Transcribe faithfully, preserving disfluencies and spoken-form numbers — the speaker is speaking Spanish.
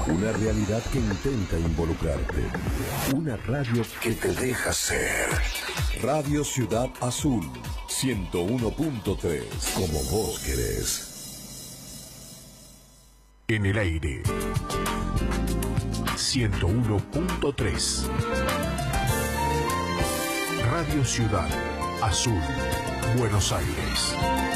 Una realidad que intenta involucrarte. Una radio que te deja ser. Radio Ciudad Azul, ciento uno punto tres, como vos querés. En el aire, ciento uno punto tres. Radio Ciudad Azul, Buenos Aires.